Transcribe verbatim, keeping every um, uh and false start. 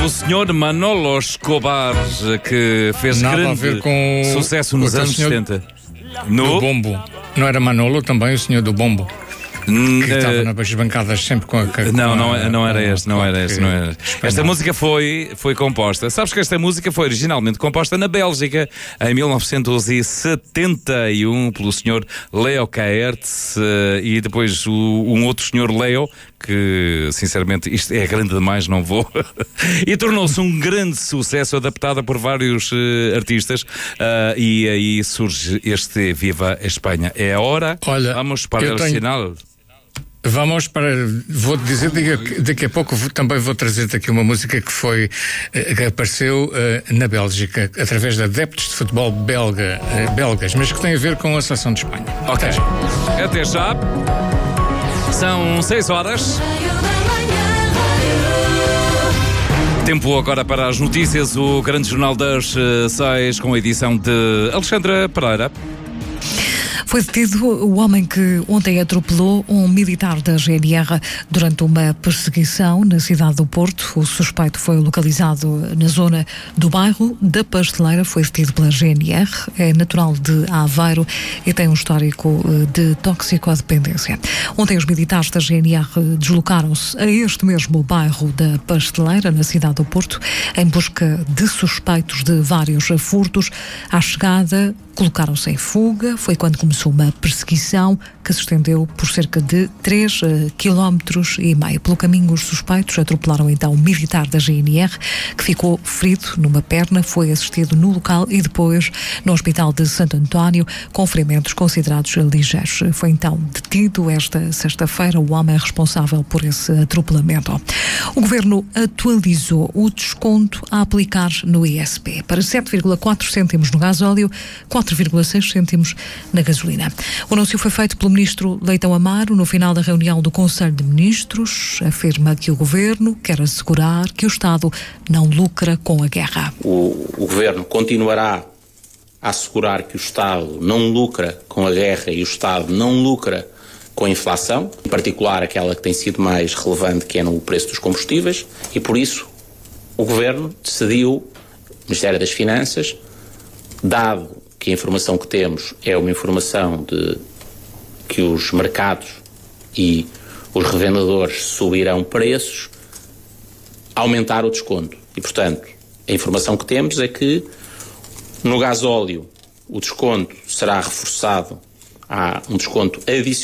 O senhor Manolo Escobar, que fez Nada grande a ver com sucesso nos com anos senhor setenta. Do No? bombo. Não era Manolo também, o senhor do bombo? Hum, Que eh, estava nas bancadas sempre com a... Com Não, não, a, não era com a- este, não com a- era este, não era. espanhol. Esta música foi, foi composta. Sabes que esta música foi originalmente composta na Bélgica em mil novecentos e setenta e um pelo senhor Leo Caertz eh, e depois o, um outro senhor Leo, que sinceramente isto é grande demais, não vou. E tornou-se um grande sucesso, adaptada por vários eh, artistas, ah, e aí surge este Viva a Espanha. É a hora, Olha, vamos para eu o tenho- sinal. Vamos para. Vou-te dizer, daqui, daqui a pouco vou- também vou trazer-te aqui uma música que foi. eh, que apareceu eh, na Bélgica, através de adeptos de futebol belga, eh, belgas, mas que tem a ver com a seleção de Espanha. Ok, até já. São seis horas. Tempo agora para as notícias, o grande jornal das eh, seis, com a edição de Alexandra Pereira. Foi detido o homem que ontem atropelou um militar da G N R durante uma perseguição na cidade do Porto. O suspeito foi localizado na zona do bairro da Pasteleira, foi detido pela G N R, é natural de Aveiro e tem um histórico de toxicodependência. Ontem os militares da G N R deslocaram-se a este mesmo bairro da Pasteleira, na cidade do Porto, em busca de suspeitos de vários furtos. À chegada, colocaram-se em fuga. Foi quando começou uma perseguição que se estendeu por cerca de três quilómetros e meio. Pelo caminho, os suspeitos atropelaram então um militar da G N R que ficou ferido numa perna, foi assistido no local e depois no Hospital de Santo António com ferimentos considerados ligeiros. Foi então detido esta sexta-feira o homem responsável por esse atropelamento. O Governo atualizou o desconto a aplicar no I S P para sete vírgula quatro cêntimos no gasóleo, quatro vírgula seis cêntimos na gasolina. O anúncio foi feito pelo ministro Leitão Amaro no final da reunião do Conselho de Ministros. Afirma que o Governo quer assegurar que o Estado não lucra com a guerra. O, o Governo continuará a assegurar que o Estado não lucra com a guerra e o Estado não lucra com a inflação, em particular aquela que tem sido mais relevante, que é no preço dos combustíveis, e por isso o Governo decidiu, o Ministério das Finanças, dado que a informação que temos é uma informação de que os mercados e os revendedores subirão preços, aumentar o desconto. E, portanto, a informação que temos é que no gasóleo o desconto será reforçado, há um desconto adicional